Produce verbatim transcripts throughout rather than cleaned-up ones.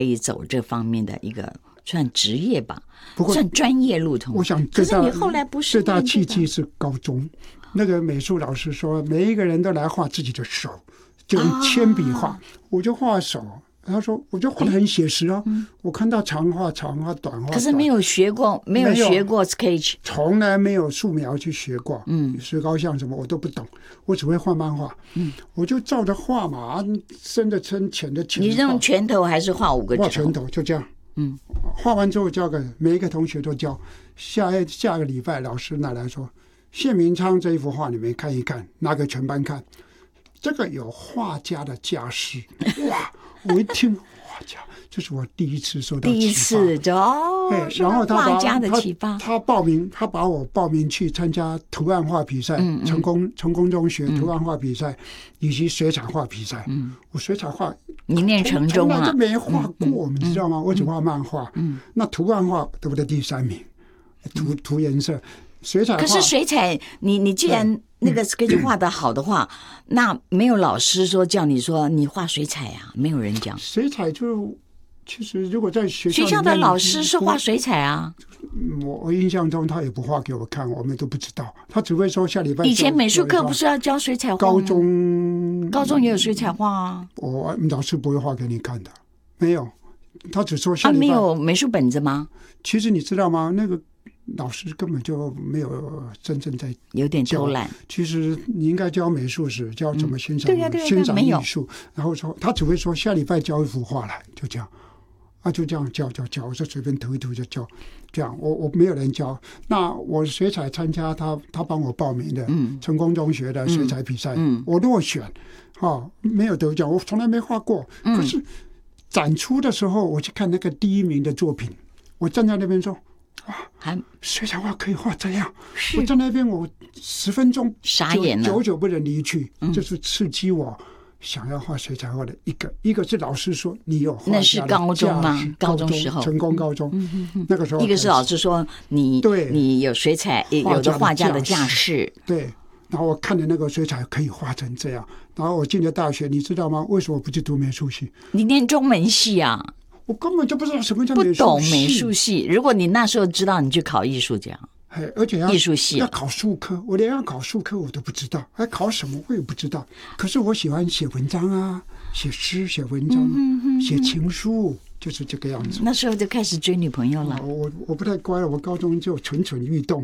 可以走这方面的一个算职业吧， 不过算专业路途。 我想可是你后来不是最大契机是高中，那个美术老师说，每一个人都来画自己的手，就用铅笔画，啊、我就画手。他说：“我就画得很写实啊，嗯、我看到长画长画短画。可是没有学过，没有学过 sketch， 从来没有素描去学过。嗯，石膏像什么我都不懂，我只会画漫画。嗯，我就照着画嘛，深的深，浅的浅。 你用拳头还是画五个？ 画拳头就这样。嗯，画完之后交给每一个同学都交。下下个礼拜老师拿来说，谢明昌这一幅画你们看一看，拿给全班看。这个有画家的家世，哇！”我一听画家，这是我第一次受到启发， 第一次哦， 然后他画家的启发， 他报名，他把我报名去参加图案画比赛，嗯嗯成功成功中学图案画比赛，嗯、以及水彩画比赛。嗯，我水彩画你念成中啊， 就没画过，嗯、你知道吗？我只画漫画，嗯，那图案画得不得第三名？涂涂颜色，水彩画。 可是水彩，你你既然那个 sketch 画得好的话，嗯、那没有老师说叫你说你画水彩啊，没有人讲。 水彩就其实如果在学校学校的老师是画水彩啊， 我我印象中他也不画给我看，我们都不知道，他只会说下礼拜。 以前美术课不是要教水彩画吗？ 高中高中也有水彩画啊。 我老师不会画给你看的，没有，他只说下礼拜。 啊，没有美术本子吗？ 其实你知道吗？那个。老师根本就没有真正在有点偷懒。 其实你应该教美术史，教怎么欣赏、 嗯、 欣赏艺术。然后说他只会说下礼拜教一幅画来，就这样啊，就这样教教教，我就随便涂一涂就教。这样，我我没有人教。那我水彩参加他他帮我报名的，嗯，成功中学的水彩比赛，嗯，我落选，哦，没有得奖，我从来没画过。嗯、可是展出的时候，我去看那个第一名的作品，我站在那边说。哇，还水彩画可以画这样！我在那边，我十分钟傻眼了， 久久不能离去，嗯、就是刺激我想要画水彩画的一个。一个是老师说你有画家的， 那是高中吗？高中时候， 成功高中，嗯嗯嗯、那个时候。 一个是老师说你对你有水彩，有的画家的架势， 对。然后我看的那个水彩可以画成这样，然后我进了大学，你知道吗？为什么不去读美术系？ 你念中文系啊？ 我根本就不知道什么叫美术系， 不懂美术系。如果你那时候知道，你去考艺术家， 而且要艺术系要考数科，我连要考数科我都不知道，还考什么我也不知道。可是我喜欢写文章啊，写诗、写文章、嗯哼哼哼写情书，就是这个样子。 那时候就开始追女朋友了。 我我我不太乖了，我高中就蠢蠢欲动，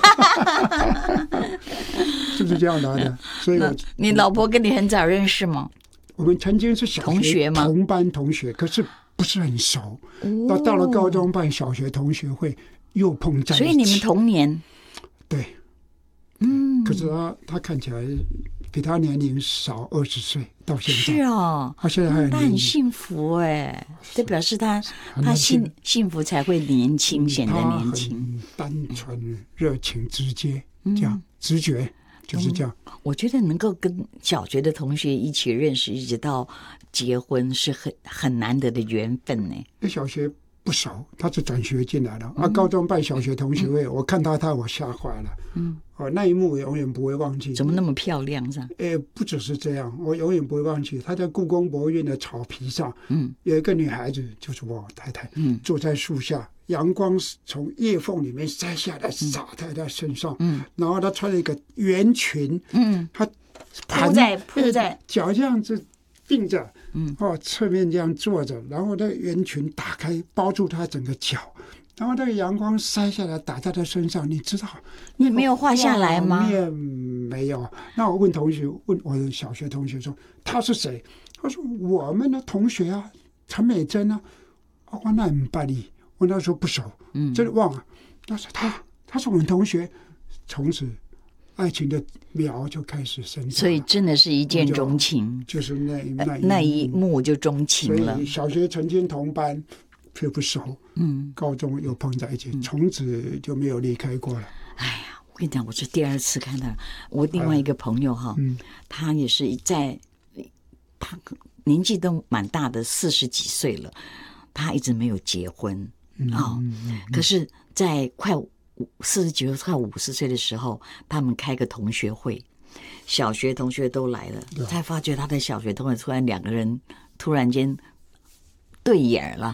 是不是这样来的？所以我你老婆跟你很早认识吗？ 我们曾经是小学同学吗？ 同班同学，可是。不是很熟，到、哦、到了高中办小学同学会又碰在一起， 所以你们同年， 对，嗯，可是他他看起来比他年龄少二十岁，到现在是哦， 他现在还很他很幸福哎，这表示他他幸幸福才会年轻，显得年轻， 单纯、热情、直接，这样、嗯、直觉。就是这样、 嗯，我觉得能够跟小学的同学一起认识，一直到结婚，是很很难得的缘分呢。 那小学不熟，他是转学进来了、嗯、啊。高中办小学同学会，嗯、我看到他，我吓坏了。嗯，哦，那一幕我永远不会忘记。 怎么那么漂亮？是吧？ 哎，不只是这样，我永远不会忘记。他在故宫博物院的草皮上，嗯，有一个女孩子，就是我太太，嗯，坐在树下。阳光从叶缝里面晒下来，洒在她身上。嗯，然后她穿了一个圆裙。嗯，她铺在铺在脚这样子并着，嗯，哦，侧面这样坐着，然后那个圆裙打开包住她整个脚，然后那个阳光晒下来打在她身上，你知道？ 你没有画下来吗？ 没有。那我问同学，问我的小学同学说他是谁？他说我们的同学啊，陈美珍啊。我说那很巴黎。我那时候不熟，嗯，真的忘了。但是他，他是我们同学，从此爱情的苗就开始生长。 所以真的是一见钟情， 就, 就是那那一那一幕就钟情了。 所以小学曾经同班，却不熟，嗯，高中又碰在一起，嗯、从此就没有离开过了。 哎呀，我跟你讲，我是第二次看到我另外一个朋友哈，嗯、他也是在，他年纪都蛮大的，四十几岁了，他一直没有结婚。哦，可是，在快四十几岁、快五十岁的时候，他们开个同学会，小学同学都来了，才发觉他的小学同学突然两个人突然间对眼了，